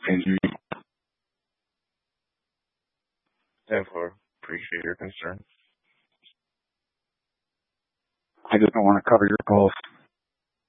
continue. Therefore, appreciate your concern. I just don't want to cover your costs.